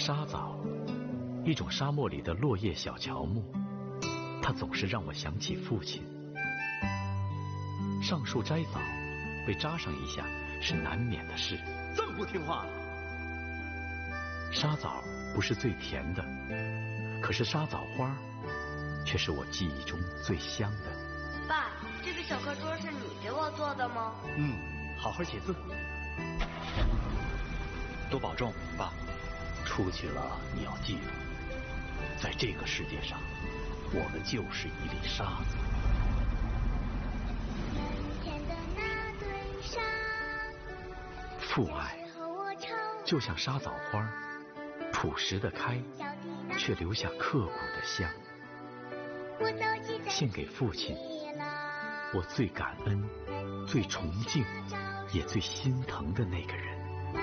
沙枣，一种沙漠里的落叶小乔木，它总是让我想起父亲。上树摘枣，被扎上一下是难免的事。 这么不听话！ 沙枣不是最甜的，可是沙枣花却是我记忆中最香的。 爸，这个小课桌是你给我做的吗？ 好好写字， 多保重，爸。出去了你要记住，在这个世界上，我们就是一粒沙子。父爱就像沙枣花，朴实的开，却留下刻骨的香。献给父亲，我最感恩、最崇敬，也最心疼的那个人。